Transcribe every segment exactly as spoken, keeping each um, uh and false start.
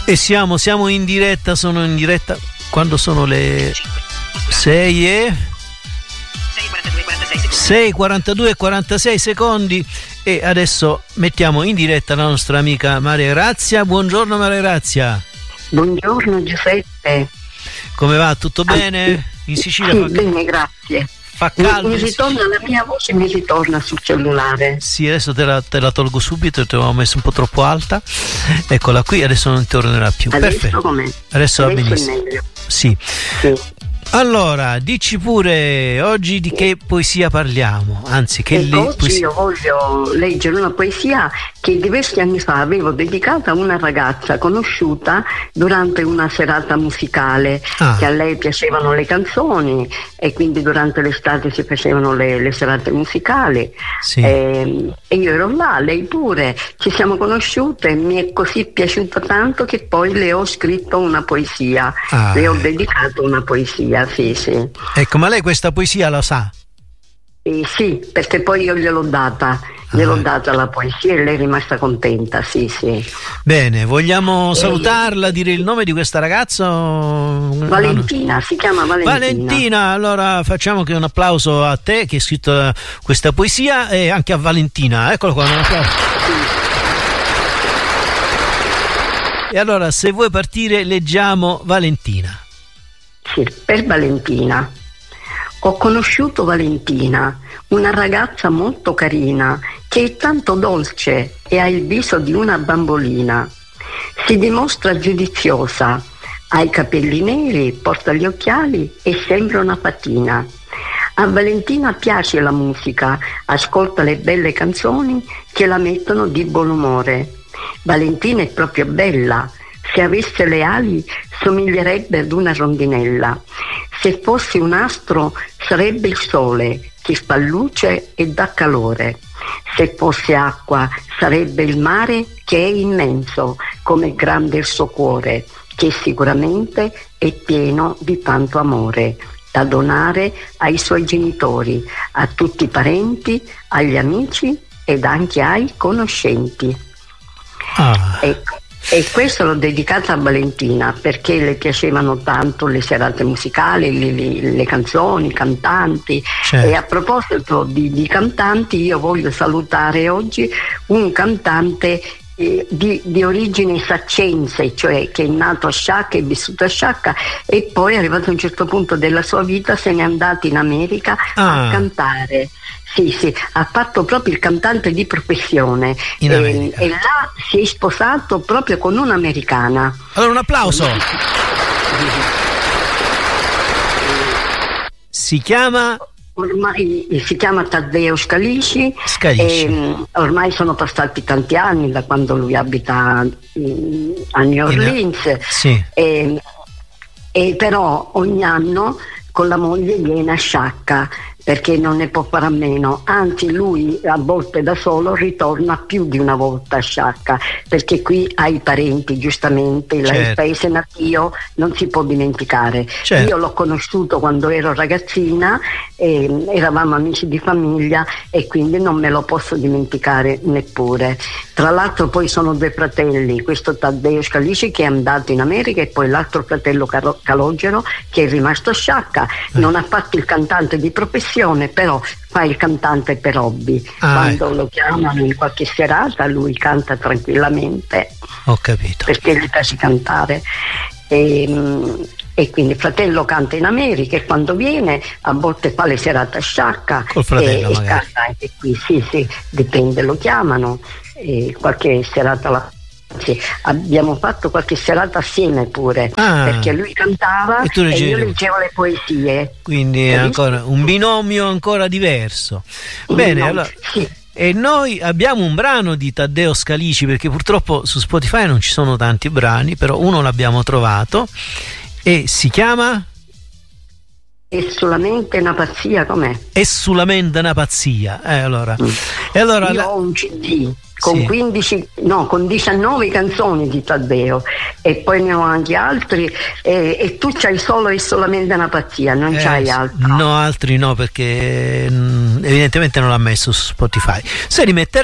E siamo, siamo in diretta, sono in diretta quando sono le sei e sei, quarantadue e quarantasei secondi e adesso mettiamo in diretta la nostra amica Maria Grazia. Buongiorno Maria Grazia. Buongiorno Giuseppe. Come va? Tutto bene? In Sicilia? Sì, fa... bene, grazie. Fa caldo? Mi, mi ritorna la mia voce, mi ritorna sul cellulare. Sì, adesso te la, te la tolgo subito, te l'avevo messo un po' troppo alta. Eccola qui, adesso non tornerà più. Adesso perfetto. Com'è? Adesso va Adesso benissimo. è meglio. Sì. Sì. Allora, dici pure oggi di che poesia parliamo, anzi che ecco, le oggi poesie... io voglio leggere una poesia che diversi anni fa avevo dedicato a una ragazza conosciuta durante una serata musicale, ah. che a lei piacevano le canzoni e quindi durante l'estate si facevano le, le serate musicali. Sì. e, e io ero là, lei pure, ci siamo conosciute, mi è così piaciuta tanto che poi le ho scritto una poesia, ah. le ho dedicato una poesia. Sì, sì. Ecco, ma lei questa poesia la sa? Eh, sì, perché poi io gliel'ho data, gliel'ho ah. data la poesia e lei è rimasta contenta, sì, sì. Bene, vogliamo eh, salutarla, dire il nome di questa ragazza? Valentina, no, no. si chiama Valentina. Valentina, allora facciamo che un applauso a te che hai scritto questa poesia e anche a Valentina, eccolo qua, un applauso. Sì. E allora, se vuoi partire, leggiamo Valentina. Sì, per Valentina. Ho conosciuto Valentina, una ragazza molto carina, che è tanto dolce e ha il viso di una bambolina. Si dimostra giudiziosa, ha i capelli neri, porta gli occhiali e sembra una fatina. A Valentina piace la musica, ascolta le belle canzoni che la mettono di buon umore. Valentina è proprio bella. Se avesse le ali somiglierebbe ad una rondinella. Se fosse un astro sarebbe il sole che fa luce e dà calore. Se fosse acqua sarebbe il mare che è immenso, come grande il suo cuore, che sicuramente è pieno di tanto amore da donare ai suoi genitori, a tutti i parenti, agli amici ed anche ai conoscenti. Ah. Ecco. E questo l'ho dedicata a Valentina perché le piacevano tanto le serate musicali, le, le, le canzoni, i cantanti. Certo. E a proposito di, di cantanti, io voglio salutare oggi un cantante eh, di, di origini saccense, cioè che è nato a Sciacca, è vissuto a Sciacca e poi arrivato a un certo punto della sua vita se n'è andato in America ah. a cantare. Sì, sì, ha fatto proprio il cantante di professione e, e là si è sposato proprio con un'americana. Allora un applauso. Si chiama? Ormai si chiama Taddeo Scalici, Scalici. E, ormai sono passati tanti anni da quando lui abita a New Orleans. In, sì. e, e però ogni anno con la moglie viene a Sciacca perché non ne può fare a meno, anzi lui a volte da solo ritorna più di una volta a Sciacca perché qui ha i parenti, giustamente, certo. Il paese natio non si può dimenticare. Certo. Io l'ho conosciuto quando ero ragazzina, e eravamo amici di famiglia e quindi non me lo posso dimenticare neppure. Tra l'altro poi sono due fratelli, questo Taddeo Scalici che è andato in America e poi l'altro fratello Cal- Calogero che è rimasto a Sciacca, eh. non ha fatto il cantante di professione però fa il cantante per hobby. Ah, quando eh. lo chiamano in qualche serata lui canta tranquillamente. Ho capito. Perché gli piace cantare e, e quindi il fratello canta in America e quando viene a volte fa le serate a Sciacca col fratello e, magari. e canta anche qui, sì sì, dipende, lo chiamano e qualche serata la Sì, abbiamo fatto qualche serata assieme pure ah, perché lui cantava e, e io leggevo le poesie, quindi è ancora un binomio ancora diverso. Bene, no, allora sì. E noi abbiamo un brano di Taddeo Scalici perché purtroppo su Spotify non ci sono tanti brani, però uno l'abbiamo trovato e si chiama È solamente una pazzia, com'è? È solamente una pazzia. Eh, allora. Mm. E allora io la... ho un C D con sì. quindici, no, con diciannove canzoni di Taddeo e poi ne ho anche altri e, e tu c'hai solo È solamente una pazzia, non eh, c'hai altro? No, altri no, perché mh, evidentemente non l'ha messo su Spotify. Se rimetterà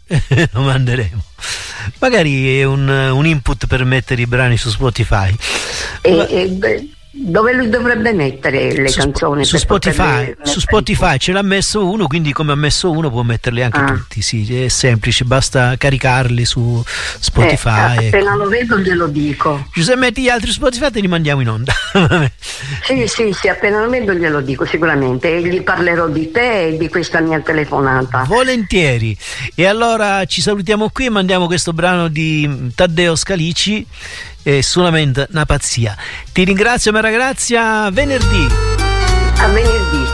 lo manderemo. Magari è un, un input per mettere i brani su Spotify. E, Ma... e, beh, dove lui dovrebbe mettere le su, canzoni? Su Spotify, su Spotify ce l'ha messo uno, quindi come ha messo uno può metterli anche ah. tutti, sì, è semplice, basta caricarli su Spotify. Eh, appena lo vedo glielo dico. Se metti gli altri Spotify te li mandiamo in onda. sì, sì, sì, appena lo vedo glielo dico sicuramente, e gli parlerò di te e di questa mia telefonata. Volentieri. E allora ci salutiamo qui e mandiamo questo brano di Taddeo Scalici, è solamente una pazzia. Ti ringrazio Maria Grazia, venerdì. A venerdì.